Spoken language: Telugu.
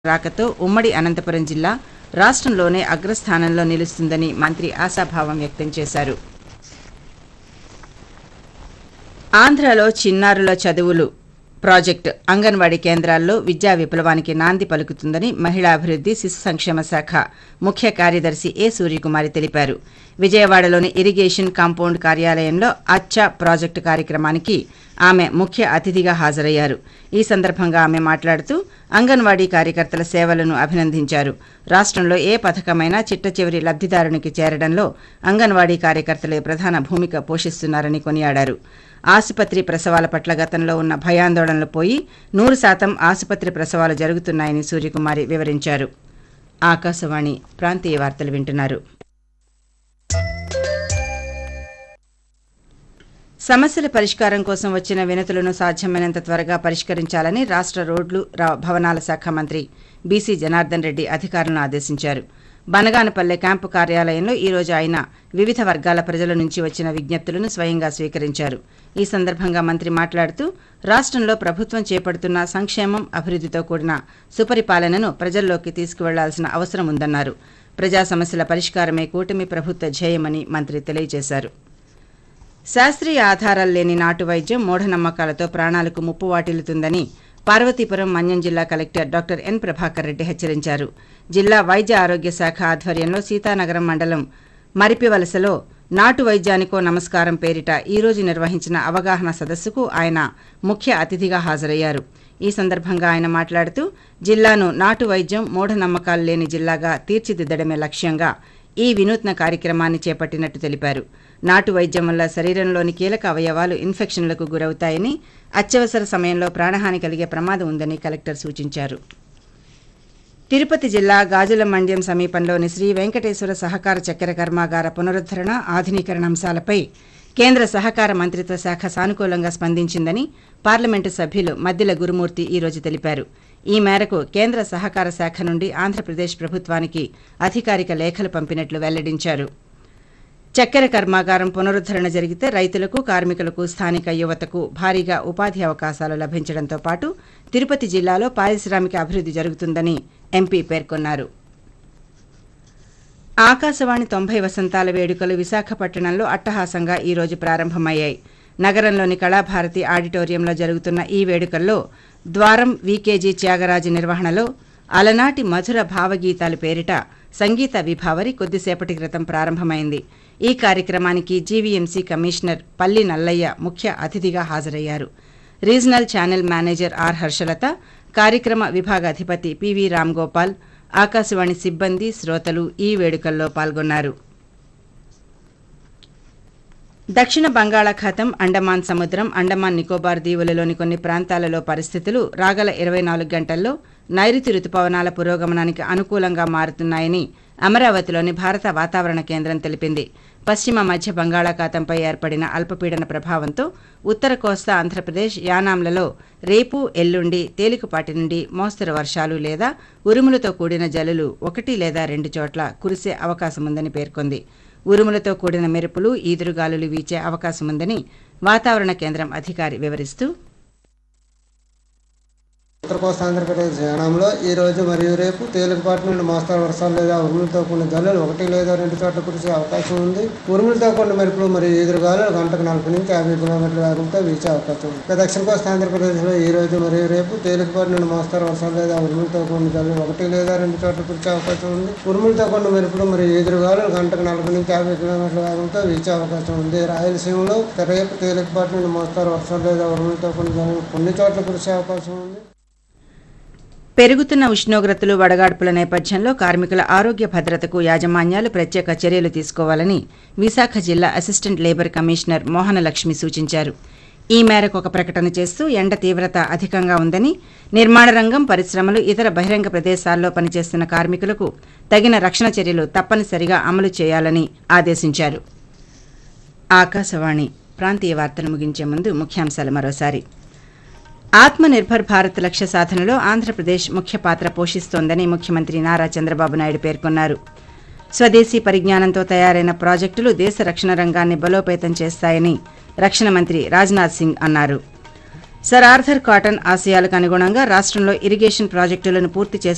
రాకతో ఉమ్మడి అనంతపురం జిల్లా రాష్ట్రంలోనే అగ్రస్థానంలో నిలుస్తుందని మంత్రి ఆశాభావం వ్యక్తం చేశారు. ఆంధ్రలో చిన్నారుల చదువులు ప్రాజెక్టు అంగన్వాడీ కేంద్రాల్లో విద్యా విప్లవానికి నాంది పలుకుతుందని మహిళా అభివృద్ధి శిశు సంక్షేమ శాఖ ముఖ్య కార్యదర్శి ఏ సూర్యకుమారి తెలిపారు. విజయవాడలోని ఇరిగేషన్ కాంపౌండ్ కార్యాలయంలో అచ్చా ప్రాజెక్టు కార్యక్రమానికి ఆమె ముఖ్య అతిథిగా హాజరయ్యారు. ఈ సందర్భంగా ఆమె మాట్లాడుతూ అంగన్వాడీ కార్యకర్తల సేవలను అభినందించారు. రాష్ట్రంలో ఏ పథకమైనా చిట్టచివరి లబ్ధిదారునికి చేరడంలో అంగన్వాడీ కార్యకర్తలే ప్రధాన భూమిక పోషిస్తున్నారని కొనియాడారు. ఆసుపత్రి ప్రసవాల పట్ల గతంలో ఉన్న భయాందోళనలు పోయి 100% ఆసుపత్రి ప్రసవాలు జరుగుతున్నాయని సూర్యకుమారి వివరించారు. ఆకాశవాణి ప్రాంతీయ వార్తలు వింటున్నారు. సమస్యల పరిష్కారం కోసం వచ్చిన వినతులను సాధ్యమైనంత త్వరగా పరిష్కరించాలని రాష్ట్ర రోడ్లు భవనాల శాఖ మంత్రి బీసీ జనార్దన్ రెడ్డి అధికారులను ఆదేశించారు. బనగానపల్లె క్యాంపు కార్యాలయంలో ఈ రోజు ఆయన వివిధ వర్గాల ప్రజల నుంచి వచ్చిన విజ్ఞప్తులను స్వయంగా స్వీకరించారు. ఈ సందర్భంగా మంత్రి మాట్లాడుతూ రాష్ట్రంలో ప్రభుత్వం చేపడుతున్న సంక్షేమం, అభివృద్ధితో కూడిన సుపరిపాలనను ప్రజల్లోకి తీసుకువెళ్లాల్సిన అవసరం ఉందన్నారు. ప్రజా సమస్యల పరిష్కారమే కూటమి ప్రభుత్వ ధ్యేయమని మంత్రి తెలియజేశారు. శాస్త్రీయ ఆధారాలు లేని నాటు వైద్యం మూఢనమ్మకాలతో ప్రాణాలకు ముప్పు వాటిల్లుతుందని పార్వతీపురం మన్యం జిల్లా collector doctor N Prabhakar Reddy హెచ్చరించారు. జిల్లా వైద్య ఆరోగ్య శాఖ ఆధ్వర్యంలో సీతానగరం మండలం మరిపివలసలో నాటు వైద్యానికో నమస్కారం పేరిట ఈ రోజు నిర్వహించిన అవగాహన సదస్సుకు ఆయన ముఖ్య అతిథిగా హాజరయ్యారు. ఈ సందర్భంగా ఆయన మాట్లాడుతూ జిల్లాను నాటు వైద్యం మూఢనమ్మకాలు లేని జిల్లాగా తీర్చిదిద్దడమే లక్ష్యంగా ఈ వినూత్న కార్యక్రమాన్ని చేపట్టినట్టు తెలిపారు. నాటు వైద్యం వల్ల శరీరంలోని కీలక అవయవాలు ఇన్ఫెక్షన్లకు గురవుతాయని, అత్యవసర సమయంలో ప్రాణహాని కలిగే ప్రమాదం ఉందని కలెక్టర్ సూచించారు. తిరుపతి జిల్లా గాజుల మండ్యం సమీపంలోని శ్రీ వెంకటేశ్వర సహకార చక్కెర కర్మాగార పునరుద్ధరణ, ఆధునీకరణ అంశాలపై కేంద్ర సహకార మంత్రిత్వ శాఖ సానుకూలంగా స్పందించిందని పార్లమెంటు సభ్యులు మద్దిల గురుమూర్తి ఈ రోజు తెలిపారు. ఈ మేరకు కేంద్ర సహకార శాఖ నుండి ఆంధ్రప్రదేశ్ ప్రభుత్వానికి అధికారిక లేఖలు పంపినట్లు వెల్లడించారు. చక్కెర కర్మాగారం పునరుద్ధరణ జరిగితే రైతులకు, కార్మికులకు, స్థానిక యువతకు భారీగా ఉపాధి అవకాశాలు లభించడంతో పాటు తిరుపతి జిల్లాలో పారిశ్రామిక అభివృద్ధి జరుగుతుందని ఎంపీ పేర్కొన్నారు. ఆకాశవాణి 90 వసంతాల వేడుకలు విశాఖపట్నంలో అట్టహాసంగా ఈ రోజు ప్రారంభమయ్యాయి. నగరంలోని కళాభారతి ఆడిటోరియంలో జరుగుతున్న ఈ వేడుకల్లో ద్వారం వీకేజీ త్యాగరాజు నిర్వహణలో అలనాటి మధుర భావగీతాలు పేరిట సంగీత విభావరి కొద్దిసేపటి క్రితం ప్రారంభమైంది. ఈ కార్యక్రమానికి జీవీఎంసీ కమిషనర్ పల్లి నల్లయ్య ముఖ్య అతిథిగా హాజరయ్యారు. Regional channel manager are Harshalatha, కార్యక్రమ విభాగాధిపతి పివి రామ్గోపాల్, ఆకాశవాణి సిబ్బంది, శ్రోతలు ఈ వేడుకల్లో పాల్గొన్నారు. దక్షిణ బంగాళాఖాతం, అండమాన్ సముద్రం, అండమాన్ నికోబార్ దీవులలోని కొన్ని ప్రాంతాలలో పరిస్థితులు రాగల 24 గంటల్లో నైరుతి రుతుపవనాల పురోగమనానికి అనుకూలంగా మారుతున్నాయని అమరావతిలోని భారత వాతావరణ కేంద్రం తెలిపింది. పశ్చిమ మధ్య బంగాళాఖాతంపై ఏర్పడిన అల్పపీడన ప్రభావంతో ఉత్తర కోస్తా ఆంధ్రప్రదేశ్, యానాంలలో రేపు, ఎల్లుండి తేలికపాటి నుండి మోస్తరు వర్షాలు లేదా ఉరుములతో కూడిన జల్లులు 1 లేదా 2 చోట్ల కురిసే అవకాశముందని పేర్కొంది. ఉరుములతో కూడిన మెరుపులు, ఈదురుగాలులు వీచే అవకాశముందని వాతావరణ కేంద్రం అధికారి వివరిస్తూ, ఉత్తర కోస్తా ఆంధ్రప్రదేశ్ యానాంలో ఈ రోజు మరియు రేపు తేలికపాటి నుండి మోస్తరు వర్షాలు లేదా ఉరుములతో కూడిన జల్లులు 1 లేదా 2 చోట్ల కురిసే అవకాశం ఉంది. ఉరుములతో కూడిన మెరుపులు మరియు ఎదురుగాలులు గంటకు 40 నుంచి 50 కిలోమీటర్ల వేగంతో వీచే అవకాశం ఉంది. దక్షిణ కోస్తా ఆంధ్రప్రదేశ్లో ఈ రోజు మరియు రేపు తేలికపాటి నుండి మోస్తరు వర్షాలు లేదా ఉరుములతో కూడిన జల్లులు 1 లేదా 2 చోట్ల కురిసే అవకాశం ఉంది. ఉరుములతో కూడిన మెరుపులు మరియు ఎదురుగాలులు గంటకు 40 నుంచి 50 కిలోమీటర్ల వేగంతో వీచే అవకాశం ఉంది. రాయలసీమలో రేపు తేలికపాటి నుండి మోస్తరు వర్షాలు లేదా ఉరుములతో కూడిన జల్లులు కొన్ని చోట్ల కురిసే అవకాశం ఉంది. పెరుగుతున్న ఉష్ణోగ్రతలు, వడగాడ్పుల నేపథ్యంలో కార్మికుల ఆరోగ్య భద్రతకు యాజమాన్యాలు ప్రత్యేక చర్యలు తీసుకోవాలని విశాఖ జిల్లా అసిస్టెంట్ లేబర్ కమిషనర్ మోహనలక్ష్మి సూచించారు. ఈ మేరకు ఒక ప్రకటన చేస్తూ ఎండ తీవ్రత అధికంగా ఉందని, నిర్మాణ రంగం, పరిశ్రమలు, ఇతర బహిరంగ ప్రదేశాల్లో పనిచేస్తున్న కార్మికులకు తగిన రక్షణ చర్యలు తప్పనిసరిగా అమలు చేయాలని ఆదేశించారు. ఆకాశవాణి ప్రాంతీయ వార్తలు ముగించే ముందు ముఖ్యాంశాలు మరోసారి. ఆత్మనిర్భర్ భారత్ లక్ష్య సాధనలో ఆంధ్రప్రదేశ్ ముఖ్య పాత్ర పోషిస్తోందని ముఖ్యమంత్రి నారా చంద్రబాబు నాయుడు పేర్కొన్నారు. స్వదేశీ పరిజ్ఞానంతో తయారైన ప్రాజెక్టులు దేశ రక్షణ రంగాన్ని బలోపేతం చేస్తాయని రక్షణ మంత్రి రాజ్నాథ్ సింగ్ అన్నారు. సర్ ఆర్థర్ కాటన్ ఆశయాలకు అనుగుణంగా రాష్ట్రంలో ఇరిగేషన్ ప్రాజెక్టులను పూర్తి చేసి